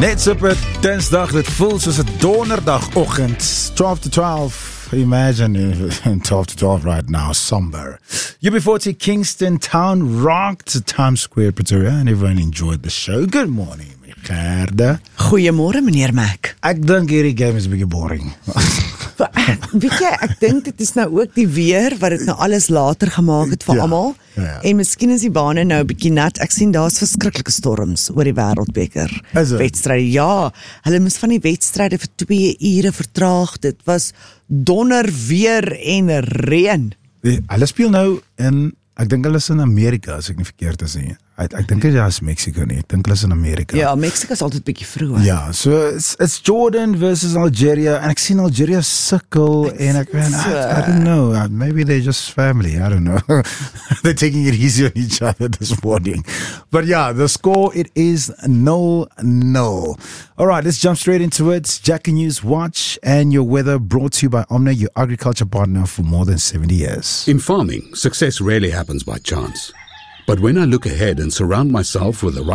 Net so op 'n Dinsdag, dit voel soos 'n donderdagoggend. 12 to 12. Imagine 12 to 12 right now, somber. UB40 Kingston Town rocked Times Square, Pretoria, and everyone enjoyed the show. Good morning, Gerda. Goeiemôre, meneer Mac. Ek dink hierdie game is 'n bietjie boring. Weet jy, ek dink dit is nou ook die weer wat dit nou alles later gemaak het vir almal. Ja. En miskien is die bane nou 'n bietjie nat. Ek sien daar's verskriklike storms oor die wêreldbeker wedstryde. Ja, hulle moes van die wedstryde vir 2 ure vertraag. Dit was donder weer en reën. Hulle speel nou in, ek dink hulle is in Amerika, as ek nie verkeerd is nie. Ek dink dit is Mexico nie. Ek dink hulle is in Amerika. Ja, Mexico is altyd bietjie vroeg. Ja, so it's Jordan versus Algeria, en ek sien Algeria sukkel, en ek weet, I don't know, maybe they're just family, I don't know. They're taking it easy on each other this morning. But yeah, the score, it is 0-0. All right, let's jump straight into it. Jackie News Watch and your weather brought to you by Omnia, your agriculture partner for more than 70 years. In farming, success rarely happens by chance. But when I look ahead and surround myself with the right